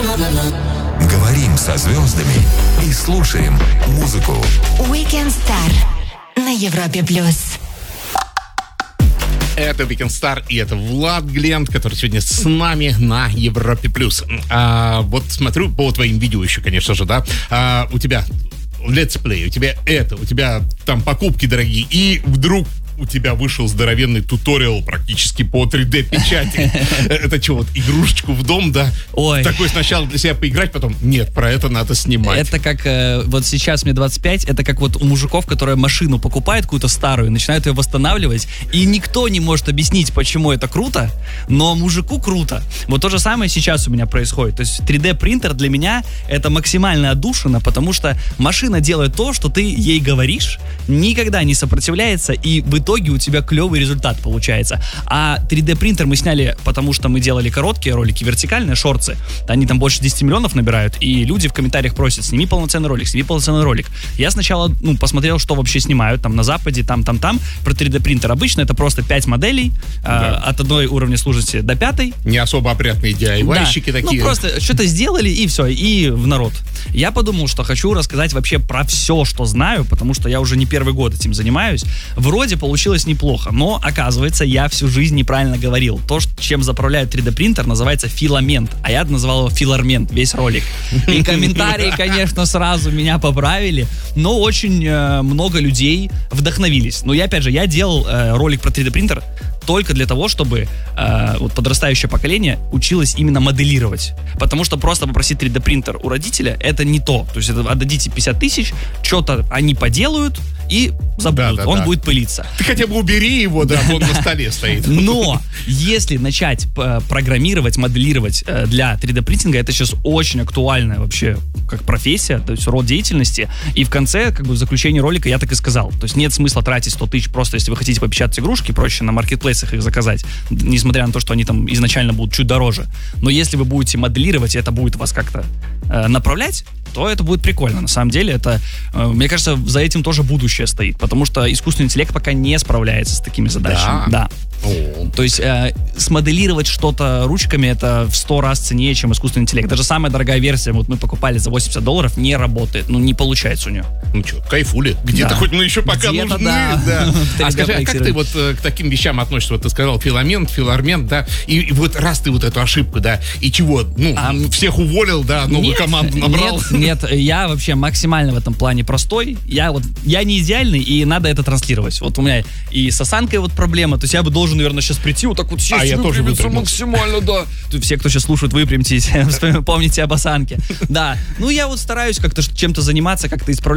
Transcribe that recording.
Говорим со звездами и слушаем музыку. Weekend Star на Европе плюс. Это Weekend Star, и это Влад Глент, который сегодня с нами на Европе+. Вот смотрю по твоим видео еще, конечно же, да, у тебя летсплей, у тебя там покупки дорогие, и вдруг у тебя вышел здоровенный туториал практически по 3D-печати. Это что, вот игрушечку в дом, да? Ой. Такой сначала для себя поиграть, потом нет, про это надо снимать. Это как, вот сейчас мне 25, это как вот у мужиков, которые машину покупают какую-то старую, начинают ее восстанавливать, и никто не может объяснить, почему это круто, но мужику круто. Вот то же самое сейчас у меня происходит. То есть 3D-принтер для меня это максимально отдушина, потому что машина делает то, что ты ей говоришь, никогда не сопротивляется, и в итоге у тебя клевый результат получается. А 3D-принтер мы сняли, потому что мы делали короткие ролики, вертикальные, шортсы. Они там больше 10 миллионов набирают, и люди в комментариях просят: сними полноценный ролик. Я сначала, посмотрел, что вообще снимают там на Западе, там. Про 3D-принтер обычно это просто 5 моделей, от одной уровня сложности до 5. Не особо опрятные DIY-щики такие. Просто что-то сделали, и все, и в народ. Я подумал, что хочу рассказать вообще про все, что знаю, потому что я уже не первый год этим занимаюсь. Вроде получилось неплохо, но, оказывается, я всю жизнь неправильно говорил. То, чем заправляет 3D-принтер, называется филамент, а я называл его филармент, весь ролик. И комментарии, конечно, сразу меня поправили, но очень много людей вдохновились. Но я делал ролик про 3D-принтер только для того, чтобы вот подрастающее поколение училось именно моделировать. Потому что просто попросить 3D-принтер у родителя — это не то. То есть это отдадите 50 тысяч, что-то они поделают и забудут, он будет пылиться. Ты хотя бы убери его, да, он на столе стоит. Но если начать программировать, моделировать для 3D-принтинга, это сейчас очень актуальная вообще как профессия, то есть род деятельности. И в конце, в заключении ролика я так и сказал. То есть нет смысла тратить 100 тысяч просто, если вы хотите попечатать игрушки, проще на маркетплейсах их заказать, несмотря на то, что они там изначально будут чуть дороже. Но если вы будете моделировать, и это будет вас как-то направлять, то это будет прикольно. На самом деле, это, мне кажется, за этим тоже будущее стоит, потому что искусственный интеллект пока не справляется с такими задачами. Да. То есть смоделировать что-то ручками — это в 100 раз ценнее, чем искусственный интеллект. Даже самая дорогая версия, вот мы покупали за $80, не работает, не получается у нее. Ну что, кайфули. Где-то хоть мы еще пока где-то нужны. Да. А скажи, а как ты вот к таким вещам относишься? Вот ты сказал филармент, да, и вот раз ты вот эту ошибку, да, и чего, всех уволил, да, новую команду набрал? Нет, я вообще максимально в этом плане простой. Я не идеальный, и надо это транслировать. Вот у меня и с осанкой вот проблема, то есть я бы должен, наверное, сейчас прийти вот так вот сесть, я тоже выпрямился максимально, да. Все, кто сейчас слушает, выпрямьтесь, помните об осанке. Да, я вот стараюсь как-то чем-то заниматься, как-то исправлять